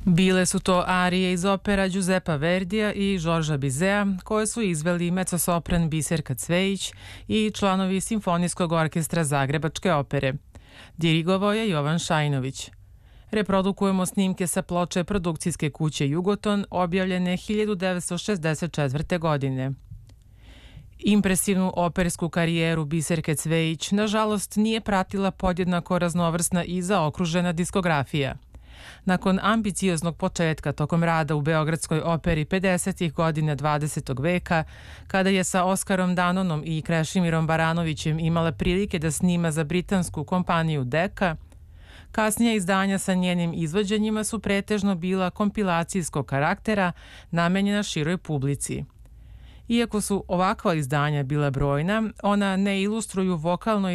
Bile su to arije iz opera Giuseppa Verdija i Žorža Bizea, koje su izveli mecosopran Biserka Cvejić i članovi Simfonijskog orkestra Zagrebačke opere. Dirigovao je Jovan Šajnović. Reprodukujemo snimke sa ploče produkcijske kuće Jugoton, objavljene 1964. godine. Impresivnu opersku karijeru Biserke Cvejić, nažalost, nije pratila podjednako raznovrsna i zaokružena diskografija. Nakon ambicioznog početka tokom rada u Beogradskoj operi 50. godina 20. veka, kada je sa Oskarom Danonom i Krešimirom Baranovićem imala prilike da snima za britansku kompaniju Deka, kasnija izdanja sa njenim izvođenjima su pretežno bila kompilacijskog karaktera namenjena široj publici. Iako su ovakva izdanja bila brojna, ona ne ilustruju vokalno